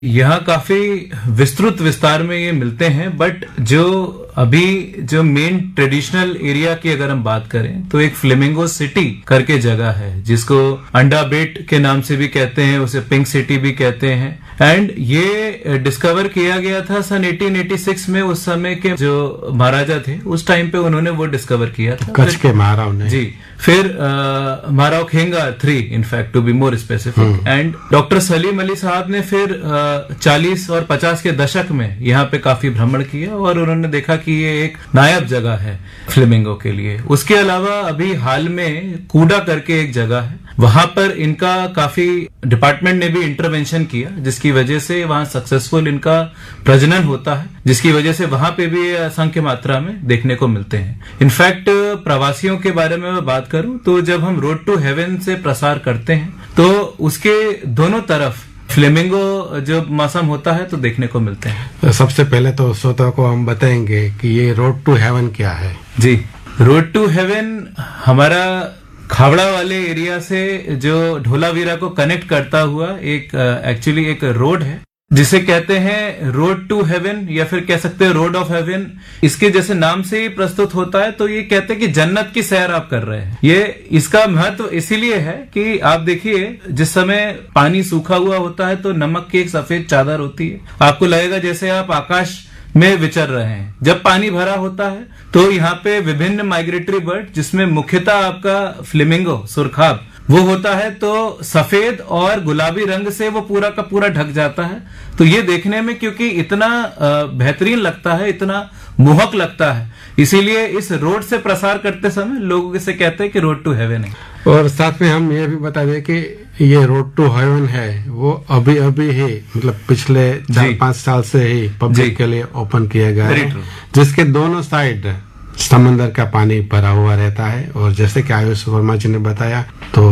यहाँ काफी विस्तृत विस्तार में ये मिलते हैं, बट जो मेन ट्रेडिशनल एरिया की अगर हम बात करें तो एक फ्लेमिंगो सिटी करके जगह है जिसको अंडा बेट के नाम से भी कहते हैं, उसे पिंक सिटी भी कहते हैं। एंड ये डिस्कवर किया गया था सन 1886 में। उस समय के जो महाराजा थे उस टाइम पे उन्होंने वो डिस्कवर किया था, कच्छ के महाराव ने। जी, फिर Maharao खेंगा 3 in fact to be more specific. And doctor Salim Ali साहब ने फिर 40 और 50 के दशक में यहाँ पे काफी भ्रमण किया और उन्होंने देखा कि ये एक नायाब जगह है फ्लेमिंगो के लिए। उसके अलावा अभी हाल में कूडा करके एक जगह है, वहां पर इनका काफी डिपार्टमेंट ने भी इंटरवेंशन किया जिसकी वजह से वहां सक्सेसफुल इनका प्रजनन होता है, जिसकी वजह से वहां पे भी असंख्य मात्रा में देखने को मिलते हैं। इनफैक्ट प्रवासियों के बारे में मैं बात करूं तो जब हम रोड टू हेवन से प्रसार करते हैं तो उसके दोनों तरफ फ्लेमिंगो जो मौसम होता है तो देखने को मिलते हैं। सबसे पहले तो श्रोताओं को हम बताएंगे कि ये रोड टू हेवन क्या है। जी, रोड टू हेवन हमारा खावड़ा वाले एरिया से जो ढोलावीरा को कनेक्ट करता हुआ एक एक्चुअली एक रोड है जिसे कहते हैं रोड टू हेवन या फिर कह सकते हैं रोड ऑफ हेवन। इसके जैसे नाम से ही प्रस्तुत होता है तो ये कहते हैं कि जन्नत की सैर आप कर रहे हैं। ये इसका महत्व इसीलिए है कि आप देखिए जिस समय पानी सूखा हुआ होता है तो नमक की एक सफेद चादर होती है, आपको लगेगा जैसे आप आकाश में विचर रहे हैं। जब पानी भरा होता है तो यहाँ पे विभिन्न माइग्रेटरी बर्ड जिसमें मुख्यतः आपका फ्लेमिंगो सुरखाब वो होता है तो सफेद और गुलाबी रंग से वो पूरा का पूरा ढक जाता है। तो ये देखने में क्योंकि इतना बेहतरीन लगता है, इतना मोहक लगता है, इसीलिए इस रोड से प्रसार करते समय लोग इसे कहते हैं कि रोड टू हेवन है। और साथ में हम ये भी बता दें कि ये रोड टू हेवन है वो अभी ही मतलब पिछले 4-5 साल से ही पब्लिक के लिए ओपन किया गया है, जिसके दोनों साइड समंदर का पानी भरा हुआ रहता है। और जैसे कि आयुष वर्मा जी ने बताया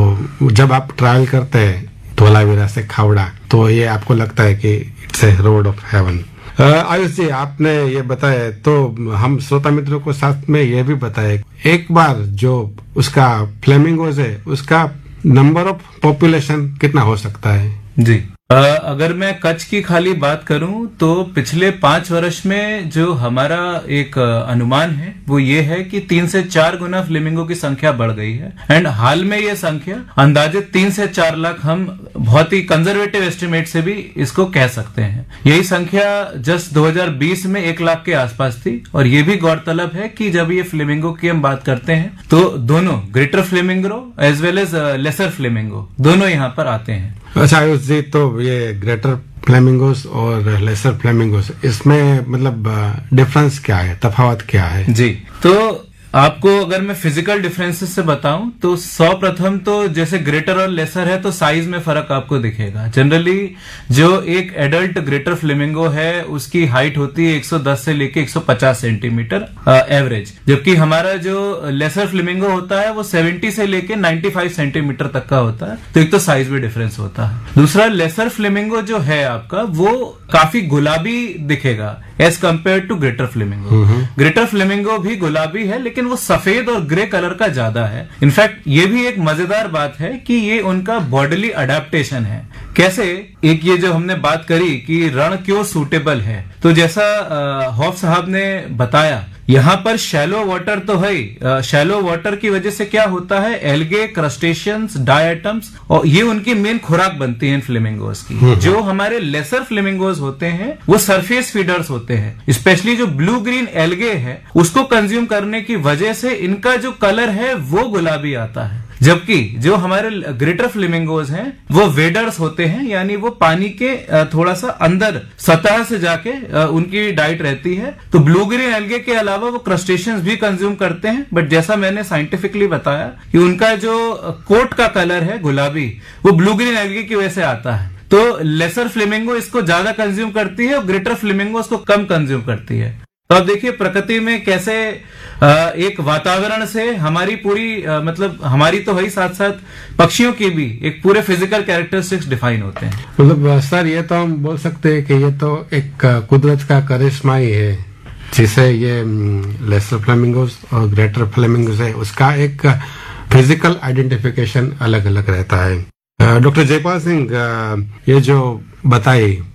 तो जब आप ट्रैवल करते हैं धोलावीरा से खावड़ा तो ये आपको लगता है कि it's a road of haven. Ayush जी, आपने ये बताया तो हम श्रोता मित्रों को साथ में ये भी बताया एक बार जो उसका फ्लेमिंगोज है उसका नंबर ऑफ पॉपुलेशन कितना हो सकता है। जी, अगर मैं कच्छ की खाली बात करूं तो पिछले 5 वर्ष में जो हमारा एक अनुमान है वो ये है कि 3 से 4 गुना फ्लेमिंगो की संख्या बढ़ गई है। एंड हाल में ये संख्या अंदाजित 3 से 4 लाख हम बहुत ही कंजर्वेटिव एस्टिमेट से भी इसको कह सकते हैं। यही संख्या जस्ट 2020 में 1 लाख के आसपास थी। और ये भी गौरतलब है कि जब ये फ्लेमिंगो की हम बात करते हैं तो दोनों greater flamingo as well as laser flamingo दोनों यहाँ पर आते हैं। अच्छा आयुष जी, तो ये ग्रेटर फ्लेमिंगोस और लेसर फ्लेमिंगोस इसमें मतलब डिफरेंस क्या है, तफावत क्या है? जी, तो आपको अगर मैं फिजिकल डिफरेंसेस से बताऊं तो सर्वप्रथम तो जैसे ग्रेटर और लेसर है तो साइज में फर्क आपको दिखेगा। जनरली जो एक एडल्ट ग्रेटर फ्लेमिंगो है उसकी हाइट होती है 110 से लेके 150 सेंटीमीटर एवरेज, जबकि हमारा जो लेसर फ्लेमिंगो होता है वो 70 से लेके 95 सेंटीमीटर तक का होता है। तो एक तो साइज में डिफरेंस होता है। दूसरा, लेसर फ्लेमिंगो जो है आपका वो काफी गुलाबी दिखेगा as compare to greater flamingo. Greater flamingo भी गुलाबी है लेकिन वो सफेद और ग्रे कलर का ज्यादा है। इनफैक्ट ये भी एक मजेदार बात है कि ये उनका बॉडीली अडेप्टेशन है। कैसे? एक ये जो हमने बात करी कि रण क्यों सूटेबल है, तो जैसा हॉफ साहब ने बताया यहाँ पर शैलो वाटर तो है। शैलो वाटर की वजह से क्या होता है, एल्गे, क्रस्टेशियंस, डायटम्स और ये उनकी मेन खुराक बनती है फ्लेमिंगोज की। जो हमारे लेसर फ्लेमिंगोज होते हैं वो सरफेस फीडर्स होते हैं। स्पेशली जो ब्लू ग्रीन एल्गे है उसको कंज्यूम करने की वजह से इनका जो कलर है वो गुलाबी आता है। जबकि जो हमारे ग्रेटर फ्लेमिंगोज हैं वो वेडर्स होते हैं, यानी वो पानी के थोड़ा सा अंदर सतह से जाके उनकी डाइट रहती है। तो ब्लू ग्रीन एल्गे के अलावा वो क्रस्टेशियंस भी कंज्यूम करते हैं, बट जैसा मैंने साइंटिफिकली बताया कि उनका जो कोट का कलर है गुलाबी वो ब्लू ग्रीन एल्गे की वजह से आता है। तो लेसर फ्लेमिंगो इसको ज्यादा कंज्यूम करती है और ग्रेटर फ्लेमिंगो इसको कम कंज्यूम करती है। तो अब देखिए प्रकृति में कैसे एक वातावरण से हमारी पूरी मतलब हमारी तो है साथ साथ पक्षियों की भी एक पूरे फिजिकल कैरेक्टरिस्टिक्स डिफाइन होते हैं। मतलब सर ये तो हम बोल सकते हैं कि ये तो एक कुदरत का करिश्मा ही है जिसे ये लेसर फ्लेमिंगोस और ग्रेटर फ्लेमिंगोस है उसका एक फिजिकल आइडेंटिफिकेशन अलग अलग रहता है। डॉक्टर जयपाल सिंह, ये जो बताई